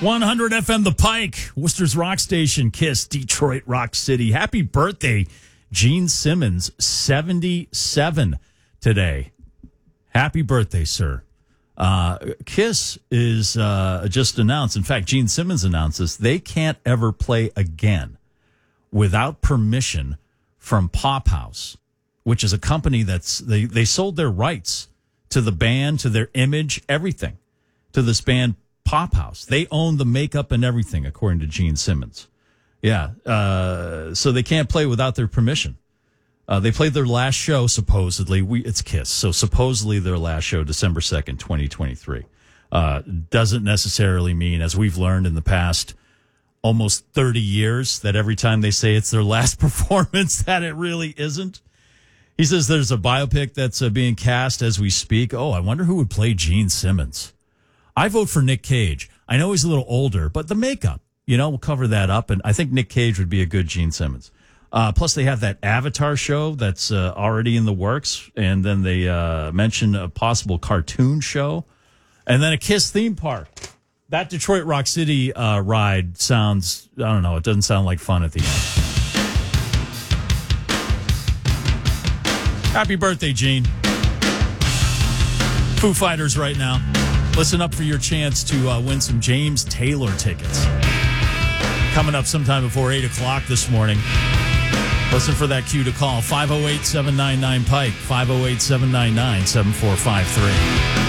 100 FM The Pike, Worcester's Rock Station, KISS, Detroit Rock City. Happy birthday, Gene Simmons, 77 today. Happy birthday, sir. KISS is just announced. In fact, Gene Simmons announces they can't ever play again without permission from Pop House, which is a company that's they sold their rights to the band, to their image, everything to this band Pop House. They own the makeup and everything, according to Gene Simmons. Yeah, so they can't play without their permission. They played their last show, supposedly. It's KISS, so supposedly their last show, December 2nd, 2023. Doesn't necessarily mean, as we've learned in the past almost 30 years, that every time they say it's their last performance, that it really isn't. He says there's a biopic that's being cast as we speak. Oh, I wonder who would play Gene Simmons. I vote for Nick Cage. I know he's a little older, but the makeup, we'll cover that up. And I think Nick Cage would be a good Gene Simmons. Plus, they have that Avatar show that's already in the works. And then they mention a possible cartoon show. And then a KISS theme park. That Detroit Rock City ride sounds, I don't know, it doesn't sound like fun at the end. Happy birthday, Gene. Foo Fighters right now. Listen up for your chance to win some James Taylor tickets. Coming up sometime before 8 o'clock this morning. Listen for that cue to call. 508-799-PIKE, 508-799-7453.